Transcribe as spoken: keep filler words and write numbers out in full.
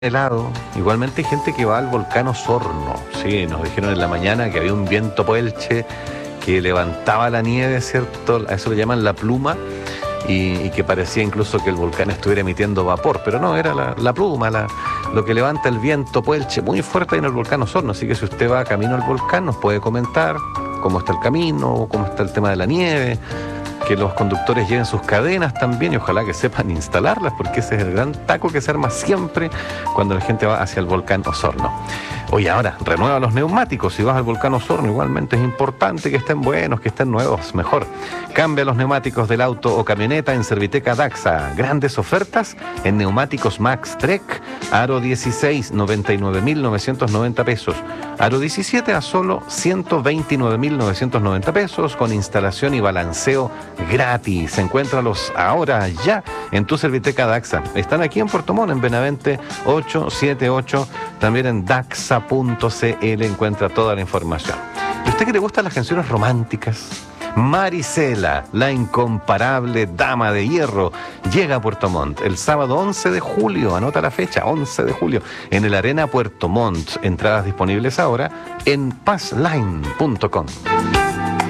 helado. Igualmente hay gente que va al volcán Osorno. Sí, nos dijeron en la mañana que había un viento puelche que levantaba la nieve, ¿cierto? A eso le llaman la pluma, y, y que parecía incluso que el volcán estuviera emitiendo vapor, pero no, era la, la pluma, la, lo que levanta el viento puelche muy fuerte en el volcán Osorno. Así que si usted va camino al volcán, nos puede comentar cómo está el camino, cómo está el tema de la nieve, que los conductores lleven sus cadenas también y ojalá que sepan instalarlas, porque ese es el gran taco que se arma siempre cuando la gente va hacia el volcán Osorno. Oye, ahora, renueva los neumáticos. Si vas al volcán Osorno, igualmente es importante que estén buenos, que estén nuevos, mejor. Cambia los neumáticos del auto o camioneta en Serviteca Daxa. Grandes ofertas en neumáticos Max Trek, aro dieciséis, noventa y nueve mil novecientos noventa pesos. Aro diecisiete a solo ciento veintinueve mil novecientos noventa pesos, con instalación y balanceo gratis. Encuéntralos ahora ya en tu Serviteca Daxa. Están aquí en Puerto Montt, en Benavente ochocientos setenta y ocho, también en daxa punto c l encuentra toda la información. ¿Y usted que le gustan las canciones románticas? Marisela, la incomparable dama de hierro, llega a Puerto Montt el sábado once de julio, anota la fecha, once de julio, en el Arena Puerto Montt. Entradas disponibles ahora en paz line punto com.